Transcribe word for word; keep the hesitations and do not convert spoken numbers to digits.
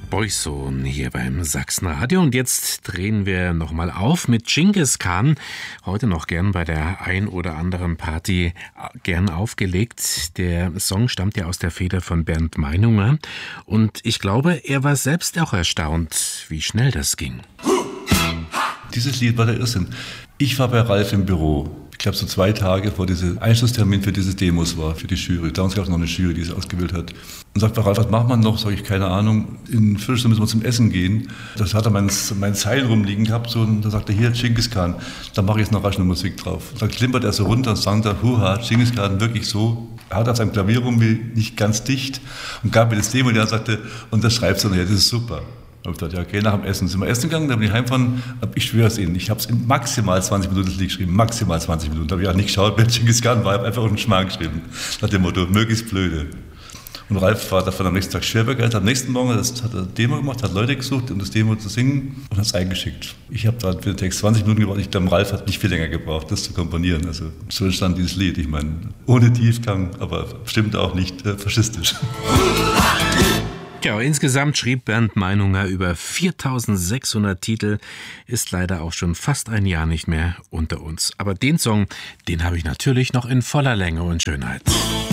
Boyzone hier beim Sachsenradio. Und jetzt drehen wir nochmal auf mit Dschingis Khan. Heute noch gern bei der ein oder anderen Party gern aufgelegt. Der Song stammt ja aus der Feder von Bernd Meinunger. Und ich glaube, er war selbst auch erstaunt, wie schnell das ging. Dieses Lied war der Irrsinn. Ich war bei Ralf im Büro. Ich glaube, so zwei Tage vor diesem Einschlusstermin für diese Demos war, für die Jury. Damals gab es noch eine Jury, die es ausgewählt hat. Und sagt, Ralf, was macht man noch? Sag ich, keine Ahnung. In Viertelstunde müssen wir zum Essen gehen. Das hat er mein, mein Seil rumliegen gehabt. So, und da sagt er, hier, Dschingis Khan. Da mache ich jetzt noch rasch eine Musik drauf. Und dann klimpert er so runter und sagt er, huha, Dschingis Khan, wirklich so. Er hat auf seinem Klavier rum, wie nicht ganz dicht. Und gab mir das Demo und er sagte, und das schreibst du noch, ja, das ist super. Ich habe gedacht, ja, okay, nach dem Essen sind wir essen gegangen, dann bin ich heimgefahren, ich schwöre es Ihnen, ich habe es in maximal zwanzig Minuten das Lied geschrieben, maximal zwanzig Minuten, da habe ich auch nicht geschaut, wer Dschingis Khan war, ich habe einfach auf den Schmarrn geschrieben, nach dem Motto, möglichst blöde. Und Ralf war davon am nächsten Tag schwer begeistert, am nächsten Morgen das, hat er eine Demo gemacht, hat Leute gesucht, um das Demo zu singen und hat es eingeschickt. Ich habe da für den Text zwanzig Minuten gebraucht, ich glaube, Ralf hat nicht viel länger gebraucht, das zu komponieren, also so entstand dieses Lied, ich meine, ohne Tiefgang, aber bestimmt auch nicht äh, faschistisch. Ja, insgesamt schrieb Bernd Meinunger über viertausendsechshundert Titel, ist leider auch schon fast ein Jahr nicht mehr unter uns. Aber den Song, den habe ich natürlich noch in voller Länge und Schönheit.